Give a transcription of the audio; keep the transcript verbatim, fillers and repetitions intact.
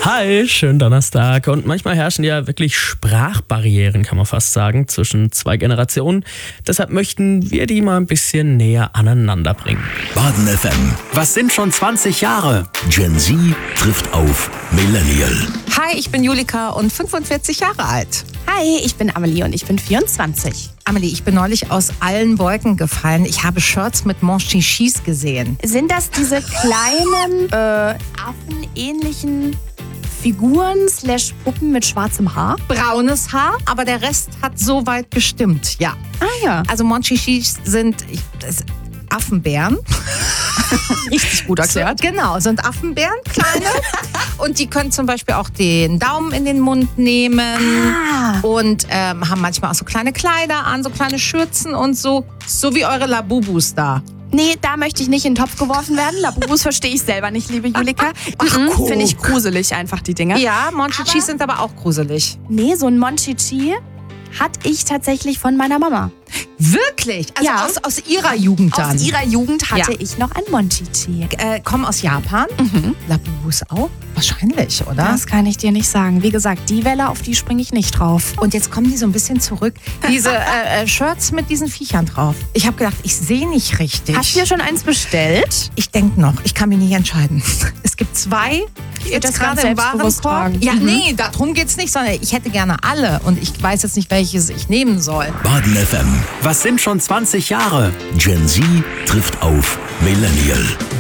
Hi, schönen Donnerstag. Und manchmal herrschen ja wirklich Sprachbarrieren, kann man fast sagen, zwischen zwei Generationen. Deshalb möchten wir die mal ein bisschen näher aneinander bringen. Baden F M. Was sind schon zwanzig Jahre? Gen Z trifft auf Millennial. Hi, ich bin Julika und fünfundvierzig Jahre alt. Hi, ich bin Amelie und ich bin vierundzwanzig. Amelie, ich bin neulich aus allen Wolken gefallen. Ich habe Shirts mit Monchichis gesehen. Sind das diese kleinen, äh, affenähnlichen Figuren slash Puppen mit schwarzem Haar? Braunes Haar, aber der Rest hat soweit gestimmt, ja. Ah ja. Also Monchichis sind ich, das, Affenbären. Richtig gut erklärt. So, genau, sind Affenbären, kleine. Und die können zum Beispiel auch den Daumen in den Mund nehmen. Ah. Und ähm, haben manchmal auch so kleine Kleider an, so kleine Schürzen und so. So wie eure Labubus da. Nee, da möchte ich nicht in den Topf geworfen werden. Labubus verstehe ich selber nicht, liebe Julika. Ach, Mhm, guck. Finde ich gruselig einfach, die Dinger. Ja, Monchichis Aber- sind aber auch gruselig. Nee, so ein Monchichi hatte ich tatsächlich von meiner Mama. Wirklich? Also Ja. aus, aus ihrer Jugend dann? Aus ihrer Jugend hatte Ja. ich noch ein Monchichi. äh, kommen aus Japan? Mhm. Labubus auch? Wahrscheinlich, oder? Das kann ich dir nicht sagen. Wie gesagt, die Welle, auf die springe ich nicht drauf. Und jetzt kommen die so ein bisschen zurück. Diese äh, äh, Shirts mit diesen Viechern drauf. Ich habe gedacht, ich sehe nicht richtig. Hast du dir schon eins bestellt? Ich denke noch, ich kann mich nicht entscheiden. Es gibt zwei, würd jetzt das ganz gerade im selbstbewusst Warenkorb. tragen. Ja, Mhm. nee, darum geht's nicht, sondern ich hätte gerne alle. Und ich weiß jetzt nicht, welches ich nehmen soll. Baden F M. Was sind schon zwanzig Jahre? Gen Z trifft auf Millennial.